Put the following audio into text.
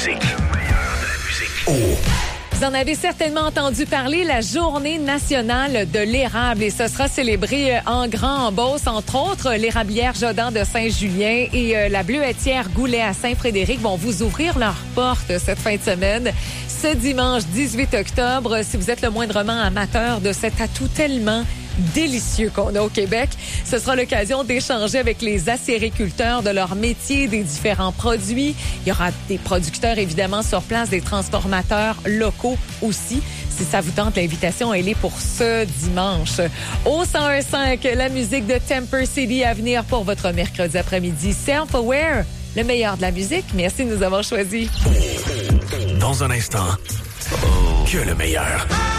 musique. Oh. Vous en avez certainement entendu parler, la Journée nationale de l'érable. Et ce sera célébré en grand en Beauce, entre autres l'érablière Jodan de Saint-Julien et la bleuetière Goulet à Saint-Frédéric vont vous ouvrir leurs portes cette fin de semaine. Ce dimanche 18 octobre, si vous êtes le moindrement amateur de cet atout tellement délicieux qu'on a au Québec, ce sera l'occasion d'échanger avec les acériculteurs de leur métier, des différents produits. Il y aura des producteurs évidemment sur place, des transformateurs locaux aussi. Si ça vous tente, l'invitation, elle est pour ce dimanche. Au 101.5, la musique de Temper City à venir pour votre mercredi après-midi. Self-Aware, le meilleur de la musique. Merci de nous avoir choisis. Dans un instant, que le meilleur.